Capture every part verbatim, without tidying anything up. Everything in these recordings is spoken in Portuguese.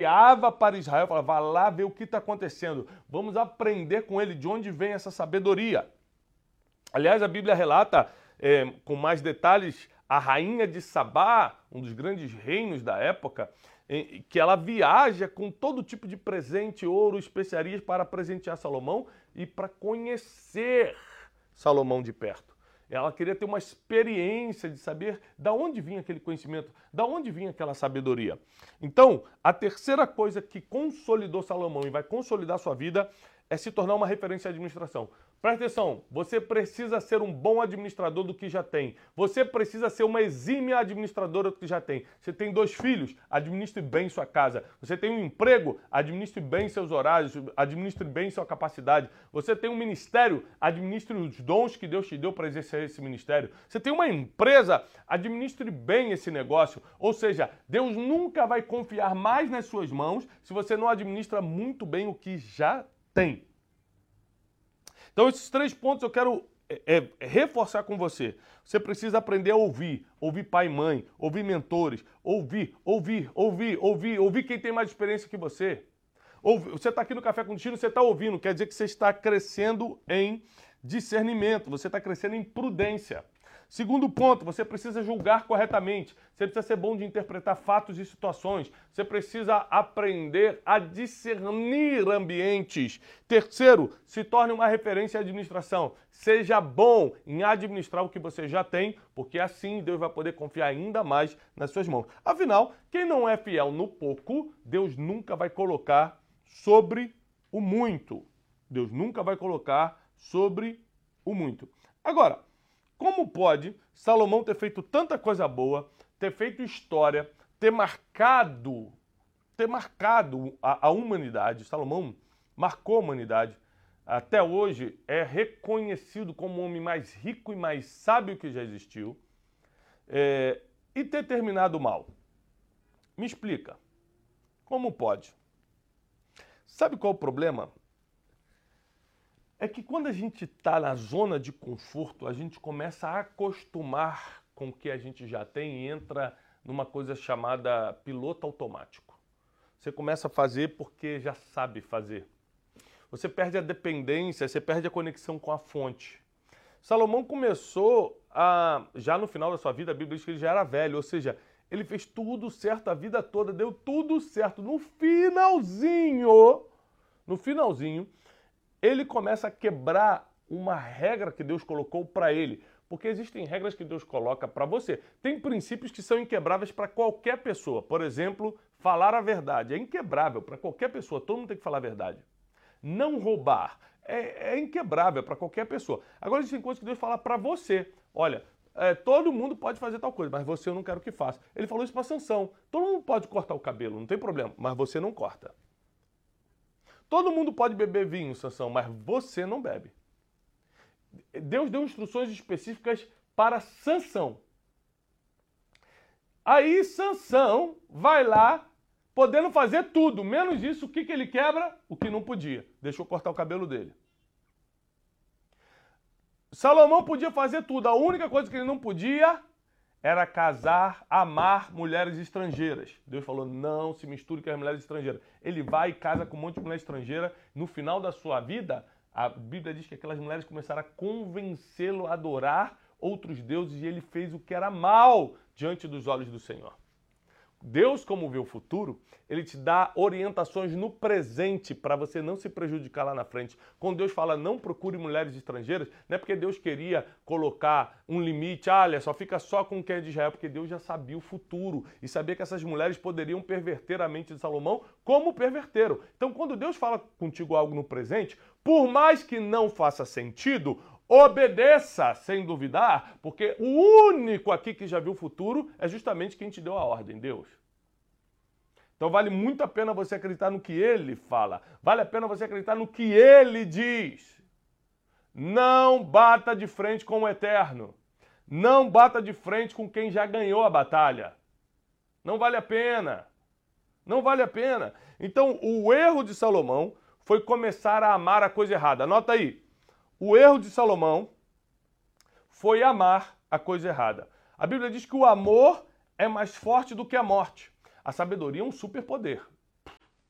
olhava para Israel e falava, vai lá ver o que está acontecendo. Vamos aprender com ele de onde vem essa sabedoria. Aliás, a Bíblia relata é, com mais detalhes a rainha de Sabá, um dos grandes reinos da época, em, que ela viaja com todo tipo de presente, ouro, especiarias para presentear Salomão e para conhecer Salomão de perto. Ela queria ter uma experiência de saber de onde vinha aquele conhecimento, de onde vinha aquela sabedoria. Então, a terceira coisa que consolidou Salomão e vai consolidar sua vida é se tornar uma referência à administração. Presta atenção, você precisa ser um bom administrador do que já tem. Você precisa ser uma exímia administradora do que já tem. Você tem dois filhos, administre bem sua casa. Você tem um emprego, administre bem seus horários, administre bem sua capacidade. Você tem um ministério, administre os dons que Deus te deu para exercer esse ministério. Você tem uma empresa, administre bem esse negócio. Ou seja, Deus nunca vai confiar mais nas suas mãos se você não administra muito bem o que já tem. Então, esses três pontos eu quero é, é, reforçar com você. Você precisa aprender a ouvir, ouvir pai e mãe, ouvir mentores, ouvir, ouvir, ouvir, ouvir, ouvir quem tem mais experiência que você. Ouvir, você está aqui no Café com Destino, você está ouvindo, quer dizer que você está crescendo em discernimento, você está crescendo em prudência. Segundo ponto, você precisa julgar corretamente. Você precisa ser bom de interpretar fatos e situações. Você precisa aprender a discernir ambientes. Terceiro, se torne uma referência à administração. Seja bom em administrar o que você já tem, porque assim Deus vai poder confiar ainda mais nas suas mãos. Afinal, quem não é fiel no pouco, Deus nunca vai colocar sobre o muito. Deus nunca vai colocar sobre o muito. Agora, como pode Salomão ter feito tanta coisa boa, ter feito história, ter marcado, ter marcado a, a humanidade? Salomão marcou a humanidade. Até hoje é reconhecido como o homem mais rico e mais sábio que já existiu. É, e ter terminado mal. Me explica. Como pode? Sabe qual é o problema? É que quando a gente está na zona de conforto, a gente começa a acostumar com o que a gente já tem e entra numa coisa chamada piloto automático. Você começa a fazer porque já sabe fazer. Você perde a dependência, você perde a conexão com a fonte. Salomão começou a, já no final da sua vida, a Bíblia diz que ele já era velho, ou seja, ele fez tudo certo a vida toda, deu tudo certo. No finalzinho, no finalzinho, ele começa a quebrar uma regra que Deus colocou para ele. Porque existem regras que Deus coloca para você. Tem princípios que são inquebráveis para qualquer pessoa. Por exemplo, falar a verdade. É inquebrável para qualquer pessoa. Todo mundo tem que falar a verdade. Não roubar. É, é inquebrável para qualquer pessoa. Agora existem coisas que Deus fala para você. Olha, é, todo mundo pode fazer tal coisa, mas você eu não quero que faça. Ele falou isso para Sansão. Todo mundo pode cortar o cabelo, não tem problema, mas você não corta. Todo mundo pode beber vinho, Sansão, mas você não bebe. Deus deu instruções específicas para Sansão. Aí Sansão vai lá, podendo fazer tudo, menos isso, o que, que ele quebra? O que não podia. Deixou cortar o cabelo dele. Salomão podia fazer tudo, a única coisa que ele não podia era casar, amar mulheres estrangeiras. Deus falou, não se misture com as mulheres estrangeiras. Ele vai e casa com um monte de mulher estrangeira. No final da sua vida, a Bíblia diz que aquelas mulheres começaram a convencê-lo a adorar outros deuses e ele fez o que era mal diante dos olhos do Senhor. Deus, como vê o futuro, ele te dá orientações no presente para você não se prejudicar lá na frente. Quando Deus fala não procure mulheres estrangeiras, não é porque Deus queria colocar um limite, ah, olha, só fica só com quem é de Israel, porque Deus já sabia o futuro e sabia que essas mulheres poderiam perverter a mente de Salomão, como perverteram. Então, quando Deus fala contigo algo no presente, por mais que não faça sentido, obedeça sem duvidar, porque o único aqui que já viu o futuro é justamente quem te deu a ordem, Deus. Então vale muito a pena você acreditar no que ele fala. Vale a pena você acreditar no que ele diz. Não bata de frente com o eterno. Não bata de frente com quem já ganhou a batalha. Não vale a pena. Não vale a pena. Então o erro de Salomão foi começar a amar a coisa errada. Anota aí. O erro de Salomão foi amar a coisa errada. A Bíblia diz que o amor é mais forte do que a morte. A sabedoria é um superpoder.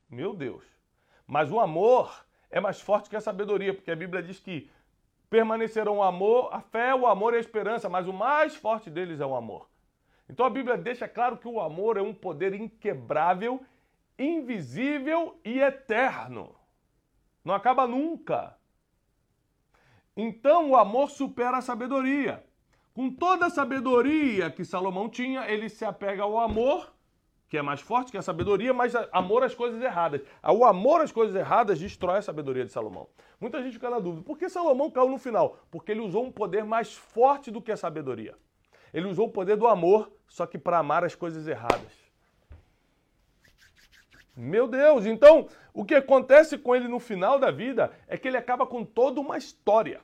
Meu Deus. Mas o amor é mais forte que a sabedoria, porque a Bíblia diz que permanecerão o amor, a fé, o amor e a esperança, mas o mais forte deles é o amor. Então a Bíblia deixa claro que o amor é um poder inquebrável, invisível e eterno. Não acaba nunca. Então o amor supera a sabedoria. Com toda a sabedoria que Salomão tinha, ele se apega ao amor, que é mais forte que a sabedoria, mas amor às coisas erradas. O amor às coisas erradas destrói a sabedoria de Salomão. Muita gente fica na dúvida, por que Salomão caiu no final? Porque ele usou um poder mais forte do que a sabedoria. Ele usou o poder do amor, só que para amar as coisas erradas. Meu Deus, então o que acontece com ele no final da vida é que ele acaba com toda uma história.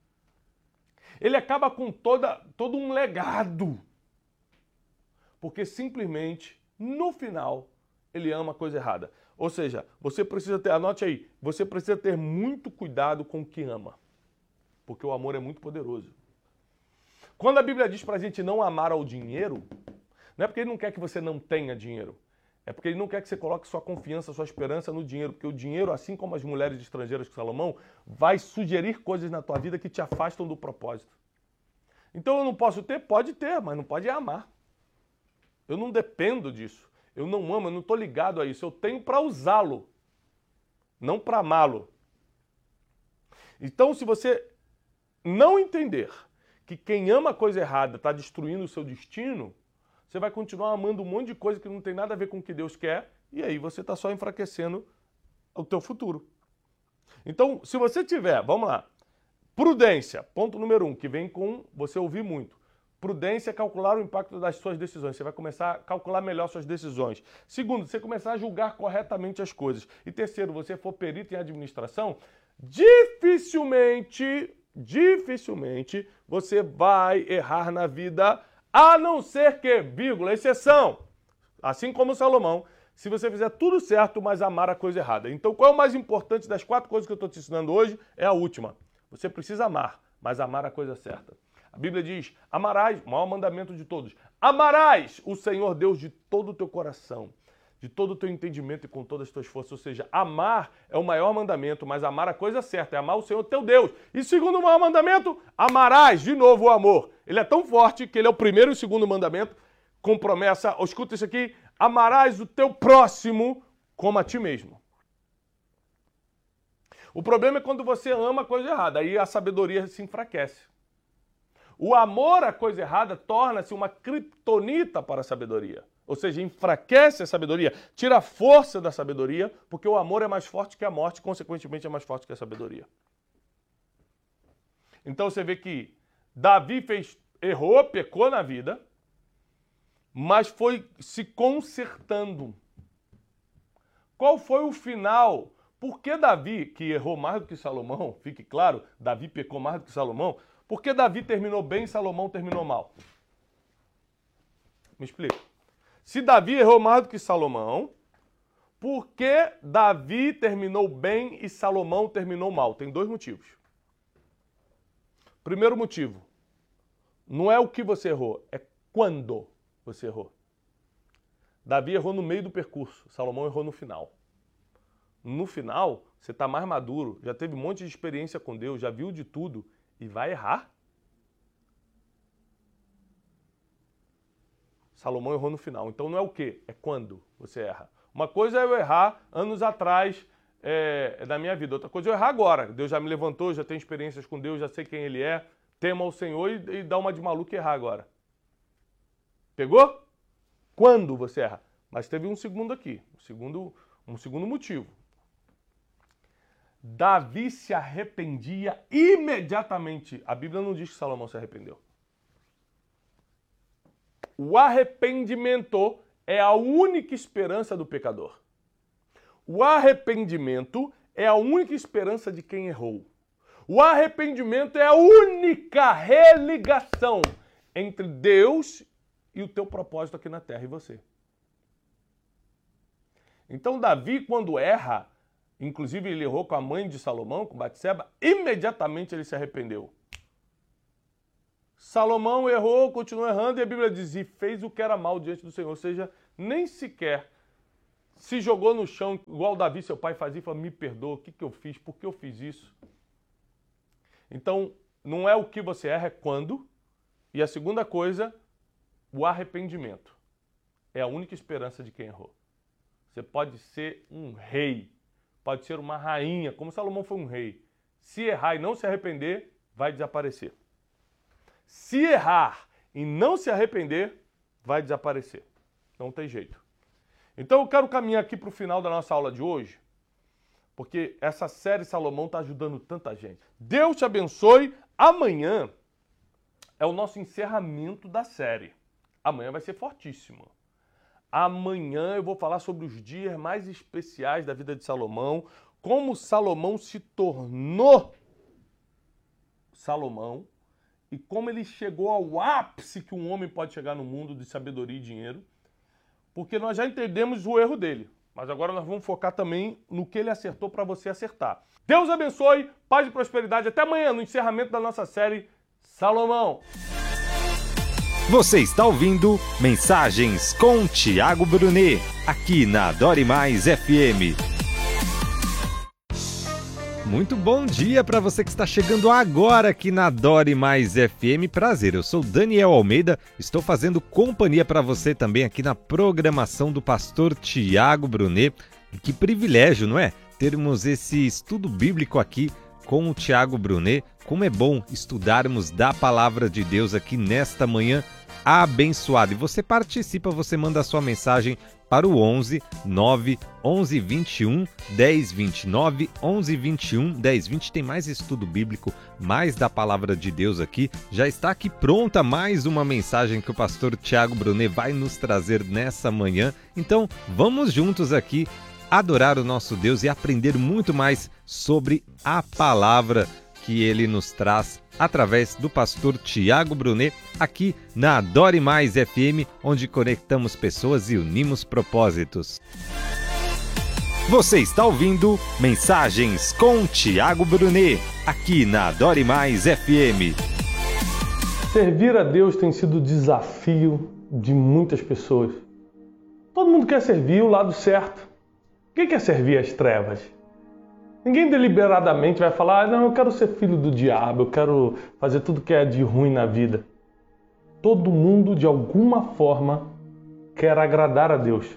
Ele acaba com toda, todo um legado. Porque simplesmente, no final, ele ama a coisa errada. Ou seja, você precisa ter, anote aí, você precisa ter muito cuidado com o que ama. Porque o amor é muito poderoso. Quando a Bíblia diz para a gente não amar ao dinheiro, não é porque ele não quer que você não tenha dinheiro. É porque ele não quer que você coloque sua confiança, sua esperança no dinheiro. Porque o dinheiro, assim como as mulheres estrangeiras com Salomão, vai sugerir coisas na tua vida que te afastam do propósito. Então eu não posso ter? Pode ter, mas não pode amar. Eu não dependo disso. Eu não amo, eu não estou ligado a isso. Eu tenho para usá-lo, não para amá-lo. Então, se você não entender que quem ama a coisa errada está destruindo o seu destino, você vai continuar amando um monte de coisa que não tem nada a ver com o que Deus quer, e aí você está só enfraquecendo o teu futuro. Então, se você tiver, vamos lá, prudência, ponto número um, que vem com você ouvir muito. Prudência é calcular o impacto das suas decisões. Você vai começar a calcular melhor suas decisões. Segundo, você começar a julgar corretamente as coisas. E terceiro, você for perito em administração, dificilmente, dificilmente você vai errar na vida, a não ser que, vírgula, exceção, assim como Salomão, se você fizer tudo certo, mas amar a coisa errada. Então, qual é o mais importante das quatro coisas que eu estou te ensinando hoje? É a última. Você precisa amar, mas amar a coisa certa. A Bíblia diz, amarás, o maior mandamento de todos, amarás o Senhor Deus de todo o teu coração, de todo o teu entendimento e com todas as tuas forças. Ou seja, amar é o maior mandamento, mas amar a coisa certa é amar o Senhor teu Deus. E segundo o maior mandamento, amarás, de novo, o amor. Ele é tão forte que ele é o primeiro e o segundo mandamento, com promessa, escuta isso aqui, amarás o teu próximo como a ti mesmo. O problema é quando você ama a coisa errada, aí a sabedoria se enfraquece. O amor à coisa errada torna-se uma criptonita para a sabedoria. Ou seja, enfraquece a sabedoria, tira a força da sabedoria, porque o amor é mais forte que a morte, consequentemente é mais forte que a sabedoria. Então você vê que Davi fez, errou, pecou na vida, mas foi se consertando. Qual foi o final? Por que Davi, que errou mais do que Salomão, fique claro, Davi pecou mais do que Salomão, por que Davi terminou bem e Salomão terminou mal? Me explica. Se Davi errou mais do que Salomão, por que Davi terminou bem e Salomão terminou mal? Tem dois motivos. Primeiro motivo, não é o que você errou, é quando você errou. Davi errou no meio do percurso, Salomão errou no final. No final, você está mais maduro, já teve um monte de experiência com Deus, já viu de tudo e vai errar? Salomão errou no final. Então não é o quê? É quando você erra. Uma coisa é eu errar anos atrás é, da minha vida. Outra coisa é eu errar agora. Deus já me levantou, já tenho experiências com Deus, já sei quem Ele é. Tema ao Senhor e, e dá uma de maluco e errar agora. Pegou? Quando você erra? Mas teve um segundo aqui. Um segundo, um segundo motivo. Davi se arrependia imediatamente. A Bíblia não diz que Salomão se arrependeu. O arrependimento é a única esperança do pecador. O arrependimento é a única esperança de quem errou. O arrependimento é a única religação entre Deus e o teu propósito aqui na terra e você. Então Davi, quando erra, inclusive ele errou com a mãe de Salomão, com Batseba, imediatamente ele se arrependeu. Salomão errou, continuou errando, e a Bíblia diz, e fez o que era mal diante do Senhor. Ou seja, nem sequer se jogou no chão, igual Davi, seu pai, fazia, e falou, me perdoa, o que, que eu fiz, por que eu fiz isso? Então, não é o que você erra, é quando. E a segunda coisa, o arrependimento. É a única esperança de quem errou. Você pode ser um rei, pode ser uma rainha, como Salomão foi um rei. Se errar e não se arrepender, vai desaparecer. Se errar e não se arrepender, vai desaparecer. Não tem jeito. Então eu quero caminhar aqui para o final da nossa aula de hoje, porque essa série Salomão está ajudando tanta gente. Deus te abençoe. Amanhã é o nosso encerramento da série. Amanhã vai ser fortíssimo. Amanhã eu vou falar sobre os dias mais especiais da vida de Salomão, como Salomão se tornou Salomão e como ele chegou ao ápice que um homem pode chegar no mundo de sabedoria e dinheiro, porque nós já entendemos o erro dele, mas agora nós vamos focar também no que ele acertou para você acertar. Deus abençoe, paz e prosperidade. Até amanhã no encerramento da nossa série Salomão. Você está ouvindo Mensagens com Tiago Brunet, aqui na Adore Mais F M. Muito bom dia para você que está chegando agora aqui na Adore Mais F M. Prazer, eu sou Daniel Almeida, estou fazendo companhia para você também aqui na programação do pastor Tiago Brunet. E que privilégio, não é? Termos esse estudo bíblico aqui com o Tiago Brunet. Como é bom estudarmos da Palavra de Deus aqui nesta manhã abençoada. E você participa, você manda a sua mensagem para o onze, nove, onze, vinte e um, dez, vinte e nove, onze, vinte e um, dez, vinte. Tem mais estudo bíblico, mais da Palavra de Deus aqui. Já está aqui pronta mais uma mensagem que o pastor Tiago Brunet vai nos trazer nessa manhã. Então, vamos juntos aqui adorar o nosso Deus e aprender muito mais sobre a palavra que ele nos traz através do pastor Tiago Brunet, aqui na Adore Mais F M, onde conectamos pessoas e unimos propósitos. Você está ouvindo Mensagens com Tiago Brunet, aqui na Adore Mais F M. Servir a Deus tem sido o desafio de muitas pessoas. Todo mundo quer servir o lado certo. Quem quer servir as trevas? Ninguém deliberadamente vai falar, ah, não, eu quero ser filho do diabo, eu quero fazer tudo que é de ruim na vida. Todo mundo, de alguma forma, quer agradar a Deus.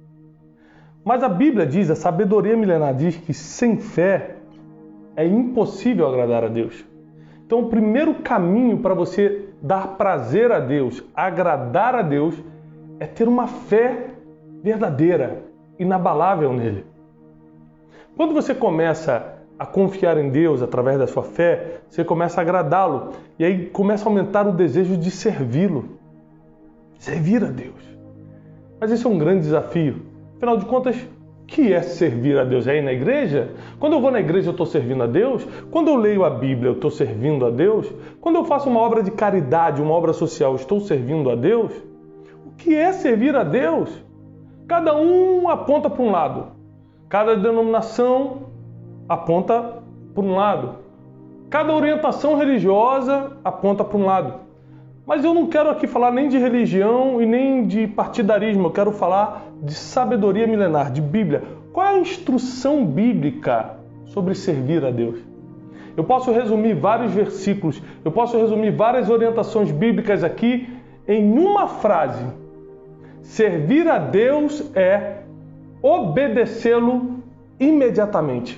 Mas a Bíblia diz, a sabedoria milenar diz que sem fé é impossível agradar a Deus. Então o primeiro caminho para você dar prazer a Deus, agradar a Deus, é ter uma fé verdadeira, inabalável nele. Quando você começa a confiar em Deus através da sua fé, você começa a agradá-lo. E aí começa a aumentar o desejo de servi-lo. Servir a Deus. Mas isso é um grande desafio. Afinal de contas, o que é servir a Deus? É ir na igreja? Quando eu vou na igreja, eu estou servindo a Deus? Quando eu leio a Bíblia, eu estou servindo a Deus? Quando eu faço uma obra de caridade, uma obra social, estou servindo a Deus? O que é servir a Deus? Cada um aponta para um lado. Cada denominação aponta para um lado. Cada orientação religiosa aponta para um lado. Mas eu não quero aqui falar nem de religião e nem de partidarismo. Eu quero falar de sabedoria milenar, de Bíblia. Qual é a instrução bíblica sobre servir a Deus? Eu posso resumir vários versículos, eu posso resumir várias orientações bíblicas aqui em uma frase. Servir a Deus é obedecê-lo imediatamente.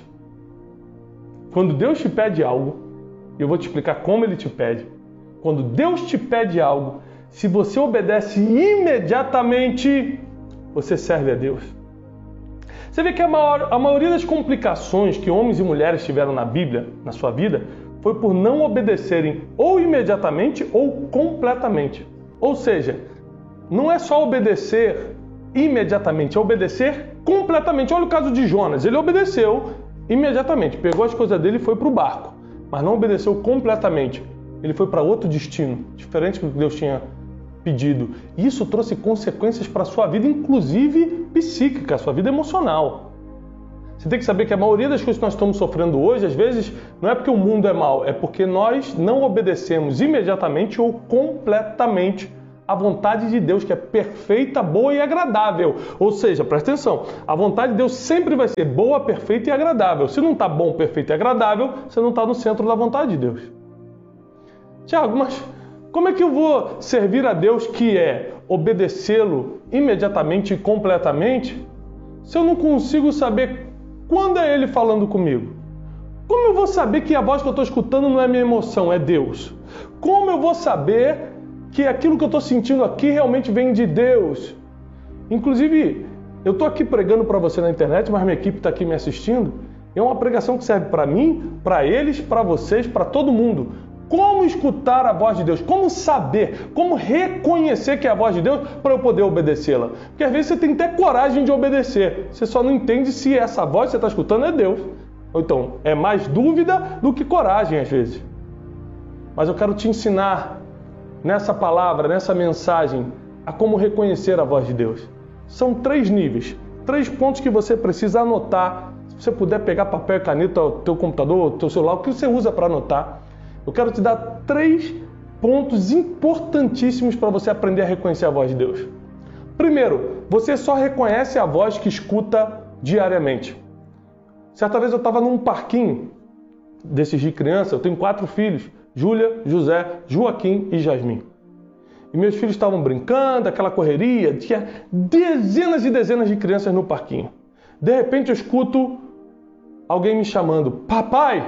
Quando Deus te pede algo, eu vou te explicar como Ele te pede. Quando Deus te pede algo, se você obedece imediatamente, você serve a Deus. Você vê que a, maior, a maioria das complicações que homens e mulheres tiveram na Bíblia, na sua vida, foi por não obedecerem ou imediatamente ou completamente. Ou seja, não é só obedecer imediatamente, é obedecer completamente. Olha o caso de Jonas, ele obedeceu imediatamente, pegou as coisas dele e foi para o barco, mas não obedeceu completamente, ele foi para outro destino, diferente do que Deus tinha pedido. Isso trouxe consequências para a sua vida, inclusive psíquica, a sua vida emocional. Você tem que saber que a maioria das coisas que nós estamos sofrendo hoje, às vezes, não é porque o mundo é mau, é porque nós não obedecemos imediatamente ou completamente a vontade de Deus, que é perfeita, boa e agradável. Ou seja, presta atenção, a vontade de Deus sempre vai ser boa, perfeita e agradável. Se não está bom, perfeito e agradável, você não está no centro da vontade de Deus. Tiago, mas como é que eu vou servir a Deus, que é obedecê-lo imediatamente e completamente, se eu não consigo saber quando é Ele falando comigo? Como eu vou saber que a voz que eu estou escutando não é minha emoção, é Deus? Como eu vou saber que aquilo que eu estou sentindo aqui realmente vem de Deus? Inclusive, eu estou aqui pregando para você na internet, mas minha equipe está aqui me assistindo. É uma pregação que serve para mim, para eles, para vocês, para todo mundo. Como escutar a voz de Deus? Como saber? Como reconhecer que é a voz de Deus para eu poder obedecê-la? Porque às vezes você tem até coragem de obedecer. Você só não entende se essa voz que você está escutando é Deus. Ou então, é mais dúvida do que coragem às vezes. Mas eu quero te ensinar nessa palavra, nessa mensagem, a como reconhecer a voz de Deus. São três níveis, três pontos que você precisa anotar. Se você puder pegar papel e caneta, o teu computador, o teu celular, o que você usa para anotar. Eu quero te dar três pontos importantíssimos para você aprender a reconhecer a voz de Deus. Primeiro, você só reconhece a voz que escuta diariamente. Certa vez eu estava num parquinho desses de criança, eu tenho quatro filhos, Júlia, José, Joaquim e Jasmin. E meus filhos estavam brincando, aquela correria, tinha dezenas e dezenas de crianças no parquinho. De repente eu escuto alguém me chamando, papai!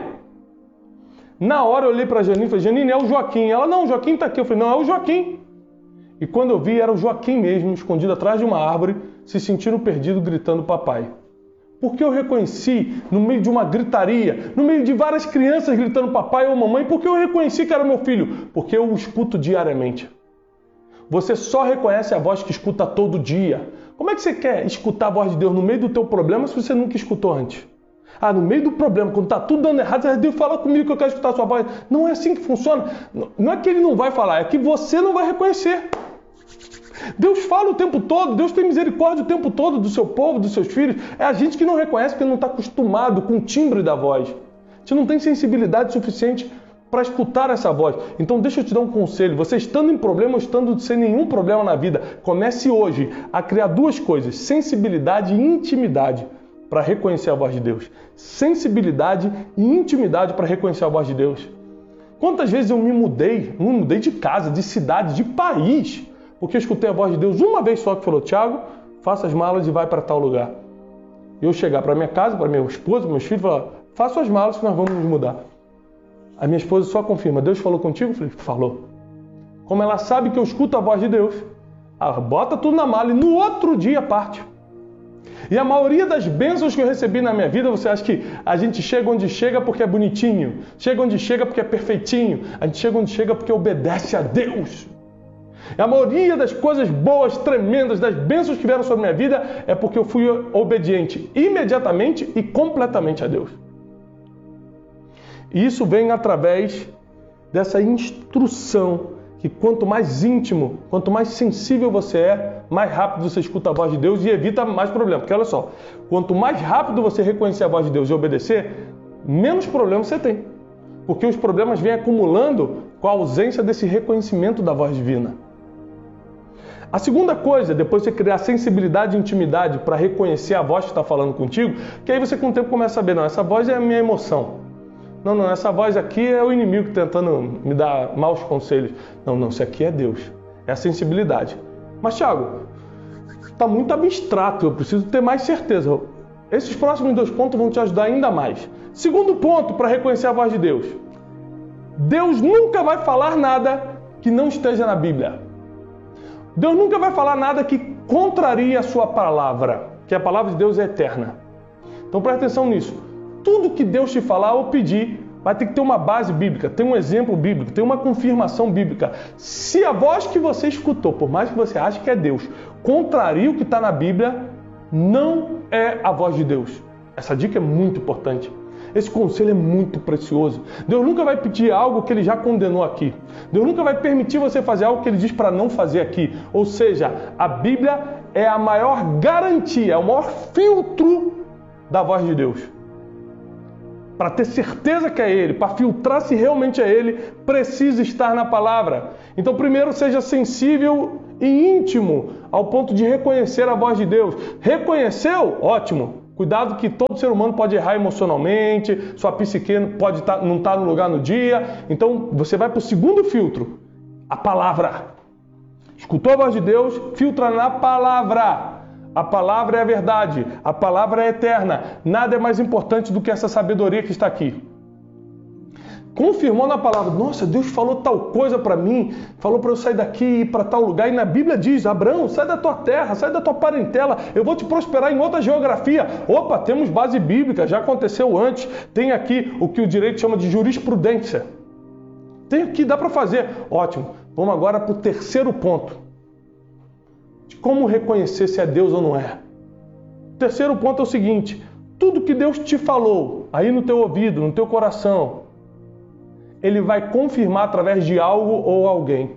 Na hora eu olhei para a Janine e falei, Janine, é o Joaquim. Ela, não, o Joaquim está aqui. Eu falei, não, é o Joaquim. E quando eu vi, era o Joaquim mesmo, escondido atrás de uma árvore, se sentindo perdido, gritando papai. Porque eu reconheci, no meio de uma gritaria, no meio de várias crianças gritando papai ou mamãe, porque eu reconheci que era meu filho? Porque eu o escuto diariamente. Você só reconhece a voz que escuta todo dia. Como é que você quer escutar a voz de Deus no meio do teu problema se você nunca escutou antes? Ah, no meio do problema, quando está tudo dando errado, você Deus fala comigo que eu quero escutar a sua voz. Não é assim que funciona. Não é que ele não vai falar, é que você não vai reconhecer. Deus fala o tempo todo, Deus tem misericórdia o tempo todo do seu povo, dos seus filhos. É a gente que não reconhece porque não está acostumado com o timbre da voz. A gente não tem sensibilidade suficiente para escutar essa voz. Então deixa eu te dar um conselho. Você estando em problema ou estando sem nenhum problema na vida, comece hoje a criar duas coisas, sensibilidade e intimidade para reconhecer a voz de Deus. Sensibilidade e intimidade para reconhecer a voz de Deus. Quantas vezes eu me mudei, me mudei de casa, de cidade, de país, porque eu escutei a voz de Deus uma vez só que falou, Tiago, faça as malas e vai para tal lugar. E eu chegar para minha casa, para minha esposa, meus filhos, falar, faça as malas que nós vamos nos mudar. A minha esposa só confirma, Deus falou contigo? Eu falei, falou. Como ela sabe que eu escuto a voz de Deus, ela bota tudo na mala e no outro dia parte. E a maioria das bênçãos que eu recebi na minha vida, você acha que a gente chega onde chega porque é bonitinho, chega onde chega porque é perfeitinho, a gente chega onde chega porque obedece a Deus. E a maioria das coisas boas, tremendas, das bênçãos que vieram sobre a minha vida é porque eu fui obediente imediatamente e completamente a Deus. E isso vem através dessa instrução que quanto mais íntimo, quanto mais sensível você é, mais rápido você escuta a voz de Deus e evita mais problema. Porque olha só, quanto mais rápido você reconhecer a voz de Deus e obedecer, menos problemas você tem. Porque os problemas vêm acumulando com a ausência desse reconhecimento da voz divina. A segunda coisa, depois de você criar sensibilidade e intimidade para reconhecer a voz que está falando contigo, que aí você com o tempo começa a saber, não, essa voz é a minha emoção. Não, não, essa voz aqui é o inimigo tentando me dar maus conselhos. Não, não, isso aqui é Deus. É a sensibilidade. Mas, Tiago, está muito abstrato, eu preciso ter mais certeza. Esses próximos dois pontos vão te ajudar ainda mais. Segundo ponto para reconhecer a voz de Deus. Deus nunca vai falar nada que não esteja na Bíblia. Deus nunca vai falar nada que contraria a sua palavra, que a palavra de Deus é eterna. Então presta atenção nisso. Tudo que Deus te falar ou pedir vai ter que ter uma base bíblica, ter um exemplo bíblico, ter uma confirmação bíblica. Se a voz que você escutou, por mais que você ache que é Deus, contraria o que está na Bíblia, não é a voz de Deus. Essa dica é muito importante. Esse conselho é muito precioso. Deus nunca vai pedir algo que Ele já condenou aqui. Deus nunca vai permitir você fazer algo que Ele diz para não fazer aqui. Ou seja, a Bíblia é a maior garantia, é o maior filtro da voz de Deus. para ter certeza que é Ele, para filtrar se realmente é Ele, precisa estar na palavra. Então, primeiro, seja sensível e íntimo ao ponto de reconhecer a voz de Deus. Reconheceu? Ótimo. Cuidado que todo ser humano pode errar emocionalmente, sua psique pode tá, não estar tá no lugar no dia. Então, você vai para o segundo filtro, a palavra. Escutou a voz de Deus? Filtra na palavra. A palavra é a verdade, a palavra é eterna. Nada é mais importante do que essa sabedoria que está aqui. Confirmou na palavra, nossa, Deus falou tal coisa para mim, falou para eu sair daqui e ir para tal lugar. E na Bíblia diz, Abraão, sai da tua terra, sai da tua parentela, eu vou te prosperar em outra geografia. Opa, temos base bíblica, já aconteceu antes. Tem aqui o que o direito chama de jurisprudência. Tem aqui, dá para fazer. Ótimo, vamos agora para o terceiro ponto. De como reconhecer se é Deus ou não é. O terceiro ponto é o seguinte, tudo que Deus te falou, aí no teu ouvido, no teu coração, Ele vai confirmar através de algo ou alguém.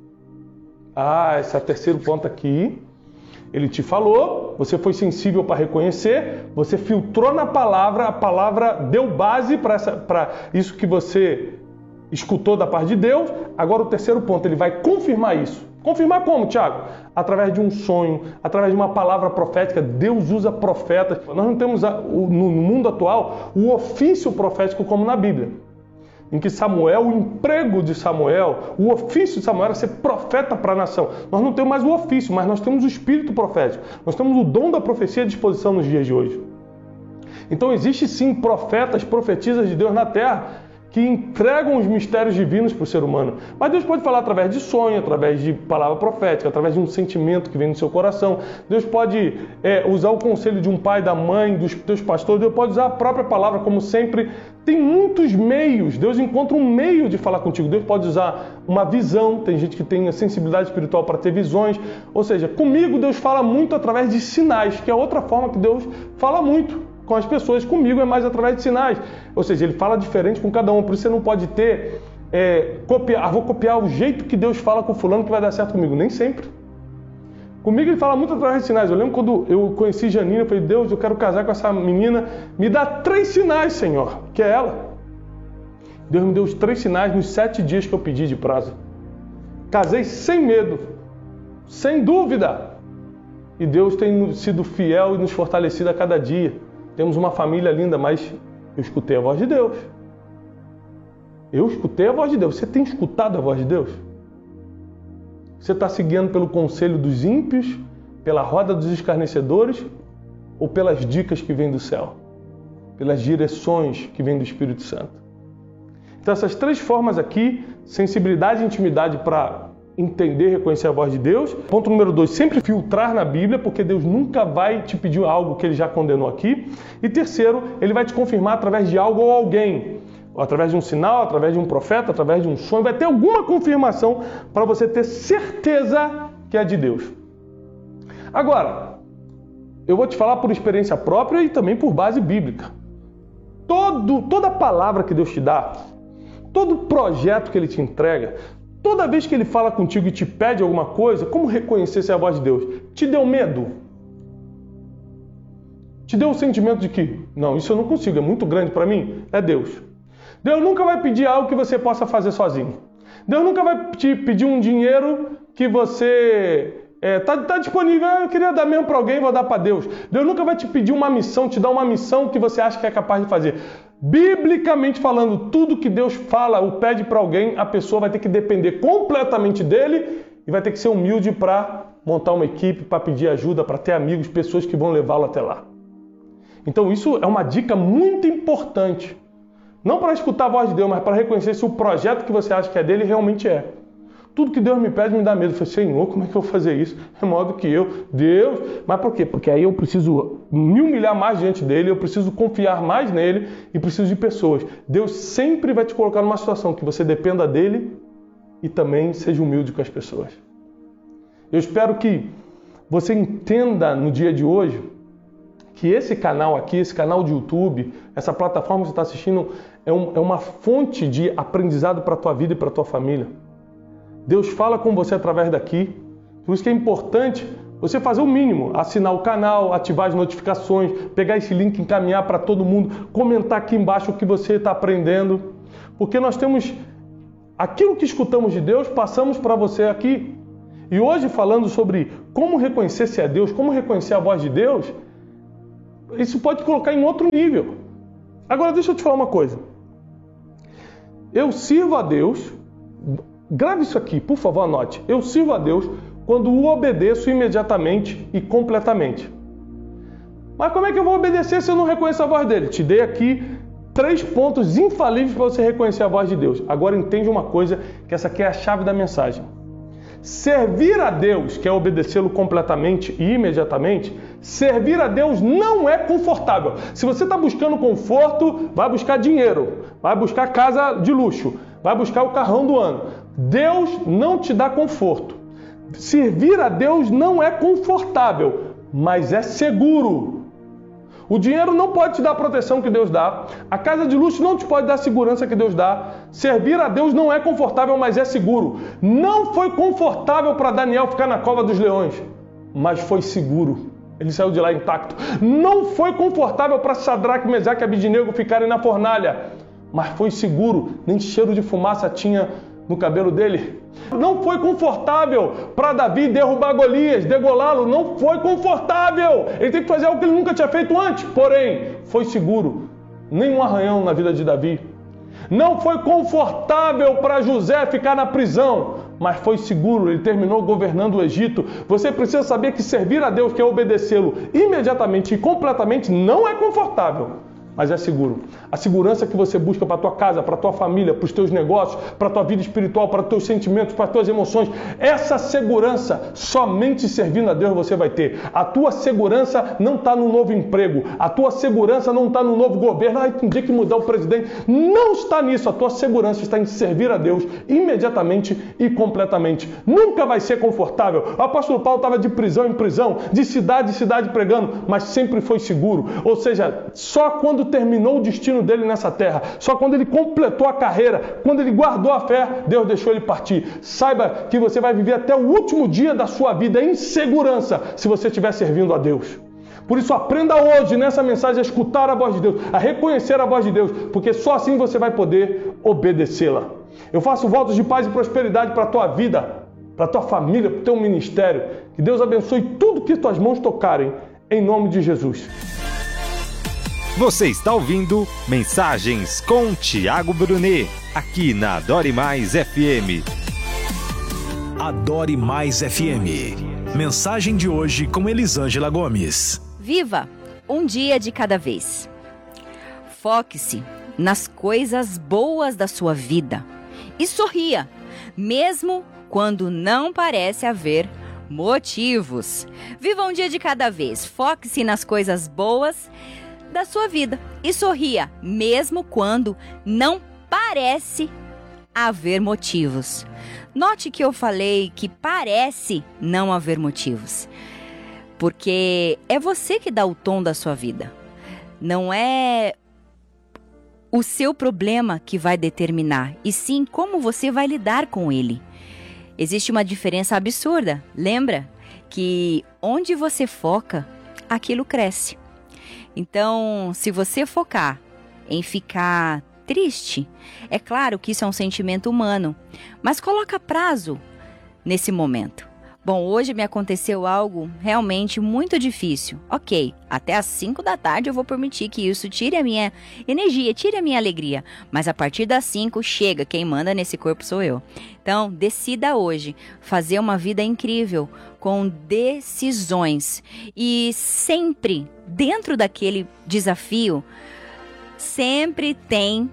Ah, esse é o terceiro ponto aqui. Ele te falou, você foi sensível para reconhecer, você filtrou na palavra, a palavra deu base para isso que você escutou da parte de Deus. Agora o terceiro ponto, ele vai confirmar isso. Confirmar como, Tiago? Através de um sonho, através de uma palavra profética. Deus usa profetas. Nós não temos no mundo atual o ofício profético como na Bíblia, em que Samuel, o emprego de Samuel, o ofício de Samuel era ser profeta para a nação. Nós não temos mais o ofício, mas nós temos o espírito profético. Nós temos o dom da profecia à disposição nos dias de hoje. Então existe sim profetas, profetisas de Deus na terra, que entregam os mistérios divinos para o ser humano. Mas Deus pode falar através de sonho, através de palavra profética, através de um sentimento que vem no seu coração. Deus pode é, usar o conselho de um pai, da mãe, dos teus pastores. Deus pode usar a própria palavra, como sempre. Tem muitos meios. Deus encontra um meio de falar contigo. Deus pode usar uma visão. Tem gente que tem a sensibilidade espiritual para ter visões. Ou seja, comigo Deus fala muito através de sinais, que é outra forma que Deus fala muito com as pessoas. Comigo é mais através de sinais. Ou seja, ele fala diferente com cada um. Por isso você não pode ter, é, copiar, ah, vou copiar o jeito que Deus fala com fulano que vai dar certo comigo. Nem sempre. Comigo ele fala muito através de sinais. Eu lembro quando eu conheci Janine, eu falei, Deus, eu quero casar com essa menina. Me dá três sinais, Senhor, que é ela. Deus me deu os três sinais nos sete dias que eu pedi de prazo. Casei sem medo, sem dúvida. E Deus tem sido fiel e nos fortalecido a cada dia. Temos uma família linda, mas eu escutei a voz de Deus. Eu escutei a voz de Deus. Você tem escutado a voz de Deus? Você está seguindo pelo conselho dos ímpios, pela roda dos escarnecedores ou pelas dicas que vêm do céu? Pelas direções que vêm do Espírito Santo? Então essas três formas aqui, sensibilidade e intimidade para entender e reconhecer a voz de Deus. Ponto número dois, sempre filtrar na Bíblia, porque Deus nunca vai te pedir algo que Ele já condenou aqui. E terceiro, Ele vai te confirmar através de algo ou alguém. Ou através de um sinal, através de um profeta, através de um sonho. Vai ter alguma confirmação para você ter certeza que é de Deus. Agora, eu vou te falar por experiência própria e também por base bíblica. Todo, toda palavra que Deus te dá, todo projeto que Ele te entrega, toda vez que Ele fala contigo e te pede alguma coisa, como reconhecer se é a voz de Deus? Te deu medo? Te deu o sentimento de que, não, isso eu não consigo, é muito grande para mim? É Deus. Deus nunca vai pedir algo que você possa fazer sozinho. Deus nunca vai te pedir um dinheiro que você é, tá, tá disponível, eu queria dar mesmo para alguém, vou dar para Deus. Deus nunca vai te pedir uma missão, te dar uma missão que você acha que é capaz de fazer. Biblicamente falando, tudo que Deus fala ou pede para alguém, a pessoa vai ter que depender completamente dele e vai ter que ser humilde para montar uma equipe, para pedir ajuda, para ter amigos, pessoas que vão levá-lo até lá. Então isso é uma dica muito importante. Não para escutar a voz de Deus, mas para reconhecer se o projeto que você acha que é dele realmente é. Tudo que Deus me pede me dá medo. Eu falei, Senhor, como é que eu vou fazer isso? É maior do que eu. Deus, mas por quê? Porque aí eu preciso me humilhar mais diante dele, eu preciso confiar mais nele e preciso de pessoas. Deus sempre vai te colocar numa situação que você dependa dele e também seja humilde com as pessoas. Eu espero que você entenda no dia de hoje que esse canal aqui, esse canal de YouTube, essa plataforma que você está assistindo, é, um, é uma fonte de aprendizado para a tua vida e para a tua família. Deus fala com você através daqui. Por isso que é importante Você fazer o mínimo, assinar o canal, ativar as notificações, pegar esse link e encaminhar para todo mundo, comentar aqui embaixo o que você está aprendendo. Porque nós temos aquilo que escutamos de Deus, passamos para você aqui. E hoje falando sobre como reconhecer se é Deus, como reconhecer a voz de Deus, isso pode colocar em outro nível. Agora deixa eu te falar uma coisa. Eu sirvo a Deus, grave isso aqui, por favor, anote. Eu sirvo a Deus quando o obedeço imediatamente e completamente. Mas como é que eu vou obedecer se eu não reconheço a voz dele? Te dei aqui três pontos infalíveis para você reconhecer a voz de Deus. Agora entende uma coisa, que essa aqui é a chave da mensagem. Servir a Deus, que é obedecê-lo completamente e imediatamente, servir a Deus não é confortável. Se você está buscando conforto, vai buscar dinheiro, vai buscar casa de luxo, vai buscar o carrão do ano. Deus não te dá conforto. Servir a Deus não é confortável, mas é seguro. O dinheiro não pode te dar a proteção que Deus dá. A casa de luxo não te pode dar a segurança que Deus dá. Servir a Deus não é confortável, mas é seguro. Não foi confortável para Daniel ficar na cova dos leões, mas foi seguro. Ele saiu de lá intacto. Não foi confortável para Sadraque, Mesaque e Abidnego ficarem na fornalha, mas foi seguro. Nem cheiro de fumaça tinha no cabelo dele. Não foi confortável para Davi derrubar Golias, degolá-lo. Não foi confortável. Ele teve que fazer algo que ele nunca tinha feito antes. Porém, foi seguro. Nenhum arranhão na vida de Davi. Não foi confortável para José ficar na prisão, mas foi seguro. Ele terminou governando o Egito. Você precisa saber que servir a Deus, que é obedecê-lo imediatamente e completamente, não é confortável, mas é seguro. A segurança que você busca para a tua casa, para a tua família, para os teus negócios, para a tua vida espiritual, para os teus sentimentos, para as tuas emoções, essa segurança somente servindo a Deus você vai ter. A tua segurança não está no novo emprego, a tua segurança não está no novo governo, ah, tem dia que mudar o presidente. Não está nisso, a tua segurança está em servir a Deus imediatamente e completamente. Nunca vai ser confortável. O apóstolo Paulo estava de prisão em prisão, de cidade em cidade pregando, mas sempre foi seguro. Ou seja, só quando terminou o destino dele nessa terra, só quando ele completou a carreira, quando ele guardou a fé, Deus deixou ele partir. Saiba que você vai viver até o último dia da sua vida em segurança se você estiver servindo a Deus. Por isso aprenda hoje nessa mensagem a escutar a voz de Deus, a reconhecer a voz de Deus, porque só assim você vai poder obedecê-la. Eu faço votos de paz e prosperidade para a tua vida, para a tua família, para o teu ministério. Que Deus abençoe tudo que tuas mãos tocarem, em nome de Jesus. Você está ouvindo Mensagens com Tiago Brunet, aqui na Adore Mais F M. Adore Mais F M. Mensagem de hoje com Elisângela Gomes. Viva um dia de cada vez. Foque-se nas coisas boas da sua vida e sorria, mesmo quando não parece haver motivos. Viva um dia de cada vez. Foque-se nas coisas boas da sua vida e sorria, mesmo quando não parece haver motivos. Note que eu falei que parece não haver motivos, porque é você que dá o tom da sua vida. Não é o seu problema que vai determinar, e sim como você vai lidar com ele. Existe uma diferença absurda. Lembra que onde você foca, aquilo cresce. Então, se você focar em ficar triste, é claro que isso é um sentimento humano, mas coloca prazo nesse momento. Bom, hoje me aconteceu algo realmente muito difícil. Ok, até às cinco da tarde eu vou permitir que isso tire a minha energia, tire a minha alegria. Mas a partir das cinco, chega, quem manda nesse corpo sou eu. Então, decida hoje fazer uma vida incrível, com decisões. E sempre, dentro daquele desafio, sempre tem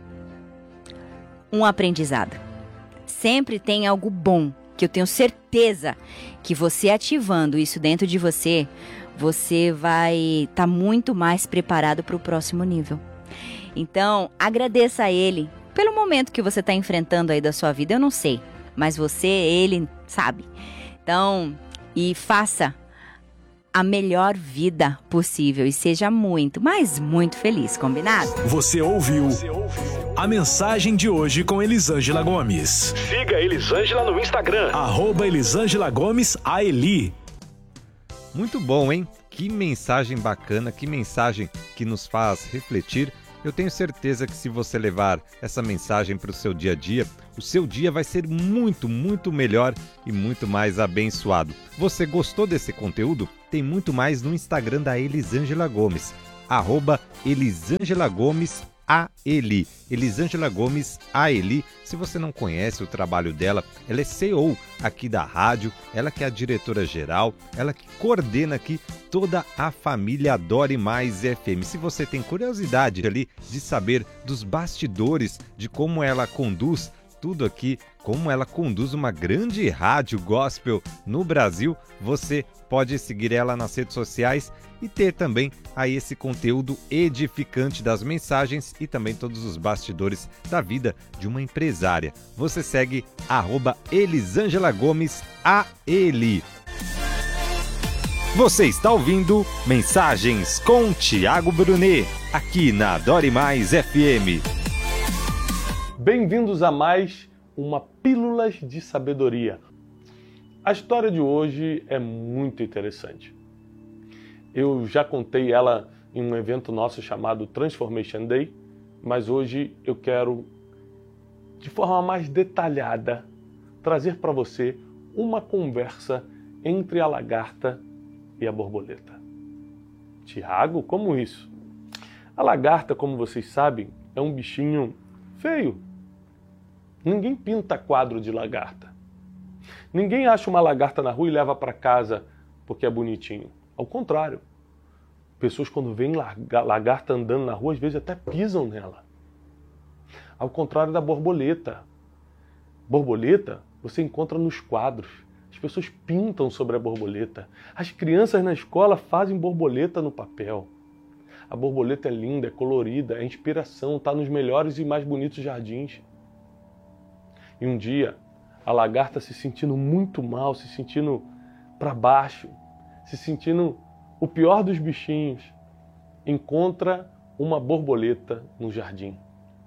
um aprendizado. Sempre tem algo bom, que eu tenho certeza que você ativando isso dentro de você, você vai estar tá muito mais preparado para o próximo nível. Então, agradeça a Ele pelo momento que você está enfrentando aí da sua vida. Eu não sei, mas você, Ele, sabe. Então, e faça a melhor vida possível e seja muito, mas muito feliz, combinado? Você ouviu a mensagem de hoje com Elisângela Gomes. Siga Elisângela no Instagram. arroba Elisângela Gomes A Eli. Muito bom, hein? Que mensagem bacana, que mensagem que nos faz refletir. Eu tenho certeza que se você levar essa mensagem para o seu dia a dia, o seu dia vai ser muito, muito melhor e muito mais abençoado. Você gostou desse conteúdo? Tem muito mais no Instagram da Elisângela Gomes, arroba Elisângela Gomes A Eli. Elisângela Gomes A Eli. Se você não conhece o trabalho dela, ela é C E O aqui da rádio, ela que é a diretora-geral, ela que coordena aqui toda a família Adore Mais F M. Se você tem curiosidade ali de saber dos bastidores, de como ela conduz tudo aqui, como ela conduz uma grande rádio gospel no Brasil, você pode seguir ela nas redes sociais e ter também aí esse conteúdo edificante das mensagens e também todos os bastidores da vida de uma empresária. Você segue arroba Elisângela Gomes A Eli. Você está ouvindo Mensagens com Tiago Brunet, aqui na Adore Mais F M. Bem-vindos a mais uma Pílulas de Sabedoria. A história de hoje é muito interessante. Eu já contei ela em um evento nosso chamado Transformation Day, mas hoje eu quero, de forma mais detalhada, trazer para você uma conversa entre a lagarta e a borboleta. Tiago, como isso? A lagarta, como vocês sabem, é um bichinho feio. Ninguém pinta quadro de lagarta. Ninguém acha uma lagarta na rua e leva para casa porque é bonitinho. Ao contrário. Pessoas, quando veem lagarta andando na rua, às vezes até pisam nela. Ao contrário da borboleta. Borboleta você encontra nos quadros. As pessoas pintam sobre a borboleta. As crianças na escola fazem borboleta no papel. A borboleta é linda, é colorida, é inspiração, está nos melhores e mais bonitos jardins. E um dia, a lagarta se sentindo muito mal, se sentindo para baixo, se sentindo o pior dos bichinhos, encontra uma borboleta no jardim.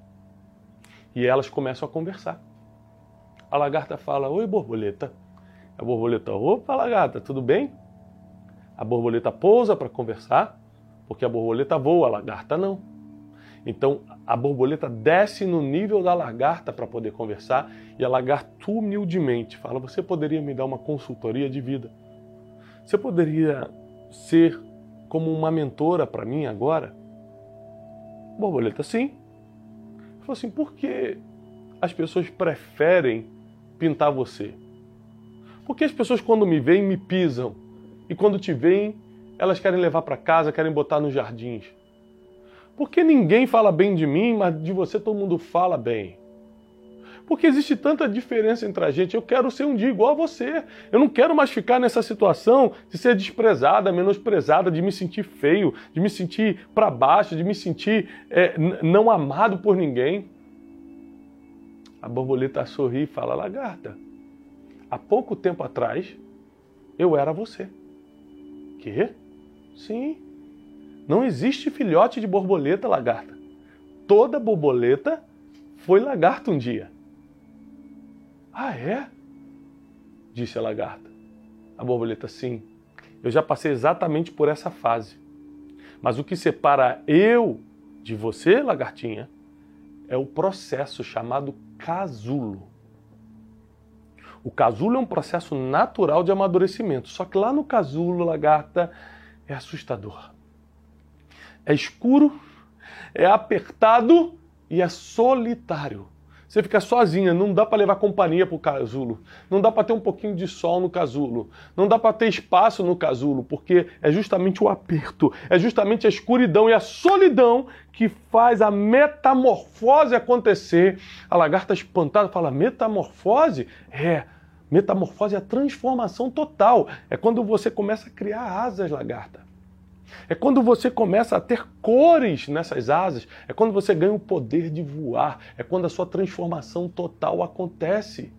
E elas começam a conversar. A lagarta fala: "Oi, borboleta." A borboleta: "Opa, lagarta, tudo bem?" A borboleta pousa para conversar, porque a borboleta voa, a lagarta não. Então, a borboleta desce no nível da lagarta para poder conversar e a lagarta humildemente fala: "Você poderia me dar uma consultoria de vida? Você poderia ser como uma mentora para mim agora?" Borboleta: "Sim." Falou assim: "Por que as pessoas preferem pintar você? Por que as pessoas, quando me veem, me pisam? E quando te veem, elas querem levar para casa, querem botar nos jardins? Por que ninguém fala bem de mim, mas de você todo mundo fala bem? Porque existe tanta diferença entre a gente. Eu quero ser um dia igual a você. Eu não quero mais ficar nessa situação de ser desprezada, menosprezada, de me sentir feio, de me sentir para baixo, de me sentir é, não amado por ninguém." A borboleta sorri e fala: "Lagarta, há pouco tempo atrás eu era você." "Quê?" "Sim. Não existe filhote de borboleta, lagarta. Toda borboleta foi lagarta um dia." "Ah, é?" disse a lagarta. A borboleta: "Sim, eu já passei exatamente por essa fase. Mas o que separa eu de você, lagartinha, é o processo chamado casulo. O casulo é um processo natural de amadurecimento. Só que lá no casulo, lagarta, é assustador. É escuro, é apertado e é solitário. Você fica sozinha, não dá para levar companhia para o casulo. Não dá para ter um pouquinho de sol no casulo. Não dá para ter espaço no casulo, porque é justamente o aperto, é justamente a escuridão e a solidão que faz a metamorfose acontecer." A lagarta espantada fala: "Metamorfose?" É, metamorfose é a transformação total. É quando você começa a criar asas, lagarta. É quando você começa a ter cores nessas asas. É quando você ganha o poder de voar. É quando a sua transformação total acontece.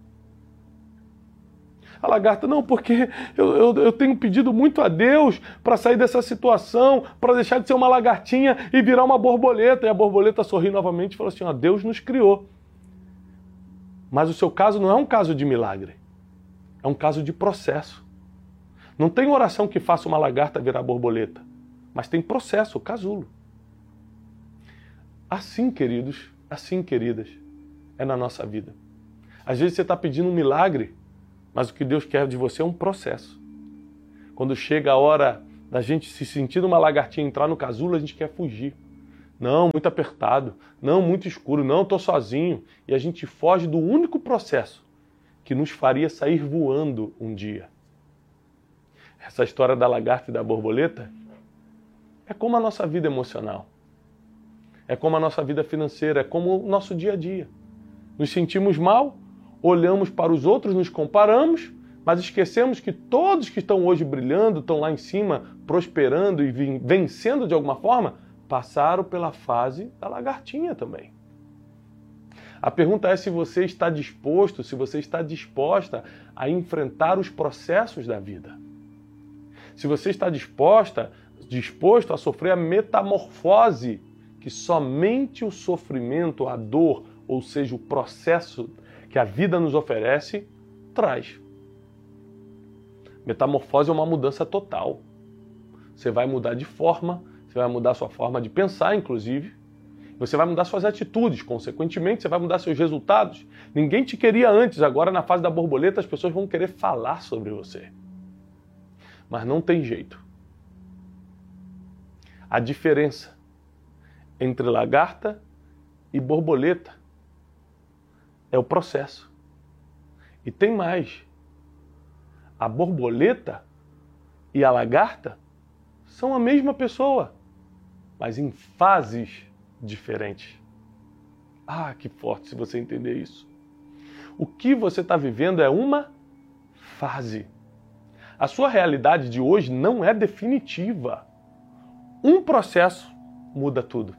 A lagarta: "Não, porque eu, eu, eu tenho pedido muito a Deus para sair dessa situação, para deixar de ser uma lagartinha e virar uma borboleta." E a borboleta sorri novamente e falou assim: "Ó, Deus nos criou. Mas o seu caso não é um caso de milagre. É um caso de processo. Não tem oração que faça uma lagarta virar borboleta, mas tem processo, o casulo. Assim, queridos, assim, queridas, é na nossa vida. Às vezes você está pedindo um milagre, mas o que Deus quer de você é um processo. Quando chega a hora da gente se sentir uma lagartinha entrar no casulo, a gente quer fugir. Não, muito apertado. Não, muito escuro. Não, estou sozinho. E a gente foge do único processo que nos faria sair voando um dia. Essa história da lagarta e da borboleta é como a nossa vida emocional. É como a nossa vida financeira, é como o nosso dia a dia. Nos sentimos mal, olhamos para os outros, nos comparamos, mas esquecemos que todos que estão hoje brilhando, estão lá em cima, prosperando e vencendo de alguma forma, passaram pela fase da lagartinha também. A pergunta é se você está disposto, se você está disposta a enfrentar os processos da vida. Se você está disposta, disposto a sofrer a metamorfose que somente o sofrimento, a dor, ou seja, o processo que a vida nos oferece, traz. Metamorfose é uma mudança total. Você vai mudar de forma, você vai mudar sua forma de pensar, inclusive. Você vai mudar suas atitudes, consequentemente, você vai mudar seus resultados. Ninguém te queria antes, agora na fase da borboleta as pessoas vão querer falar sobre você. Mas não tem jeito. A diferença entre lagarta e borboleta é o processo. E tem mais. A borboleta e a lagarta são a mesma pessoa, mas em fases diferentes. Ah, que forte se você entender isso. O que você está vivendo é uma fase. A sua realidade de hoje não é definitiva. Um processo muda tudo.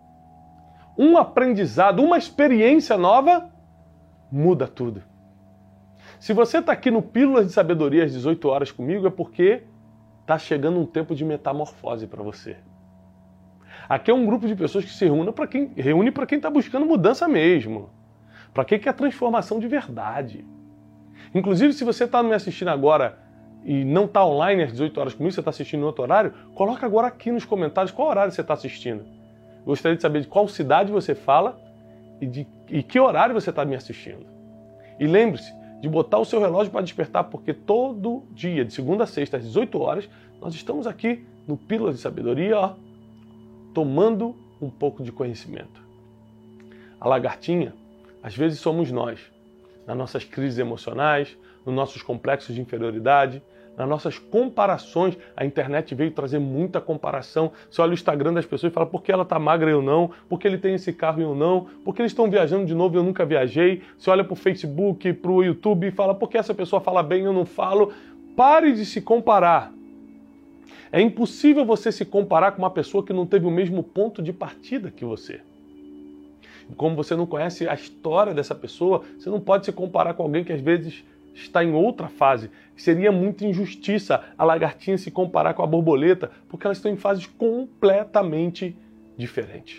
Um aprendizado, uma experiência nova muda tudo. Se você está aqui no Pílulas de Sabedoria às dezoito horas comigo, é porque está chegando um tempo de metamorfose para você. Aqui é um grupo de pessoas que se reúne para quem reúne para quem está buscando mudança mesmo. Para quem quer transformação de verdade. Inclusive, se você está me assistindo agora e não está online às dezoito horas comigo, você está assistindo em outro horário, coloca agora aqui nos comentários qual horário você está assistindo. Gostaria de saber de qual cidade você fala e de e que horário você está me assistindo. E lembre-se de botar o seu relógio para despertar, porque todo dia, de segunda a sexta, às dezoito horas, nós estamos aqui no Pílulas de Sabedoria, ó, tomando um pouco de conhecimento. A lagartinha, às vezes somos nós, nas nossas crises emocionais, nos nossos complexos de inferioridade, nas nossas comparações. A internet veio trazer muita comparação. Você olha o Instagram das pessoas e fala por que ela está magra e eu não, por que ele tem esse carro e eu não, por que eles estão viajando de novo e eu nunca viajei. Você olha para o Facebook, para o YouTube e fala por que essa pessoa fala bem e eu não falo. Pare de se comparar. É impossível você se comparar com uma pessoa que não teve o mesmo ponto de partida que você. Como você não conhece a história dessa pessoa, você não pode se comparar com alguém que às vezes está em outra fase. Seria muita injustiça a lagartinha se comparar com a borboleta, porque elas estão em fases completamente diferentes.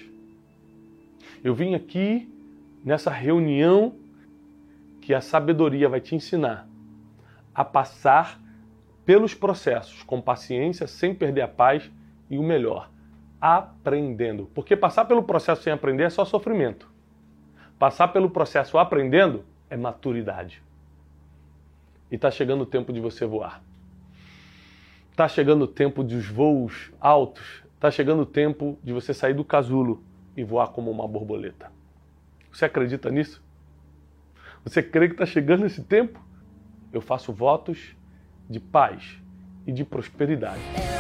Eu vim aqui nessa reunião que a sabedoria vai te ensinar a passar pelos processos com paciência, sem perder a paz e o melhor, aprendendo. Porque passar pelo processo sem aprender é só sofrimento. Passar pelo processo aprendendo é maturidade. E está chegando o tempo de você voar. Está chegando o tempo dos voos altos. Está chegando o tempo de você sair do casulo e voar como uma borboleta. Você acredita nisso? Você crê que está chegando esse tempo? Eu faço votos de paz e de prosperidade.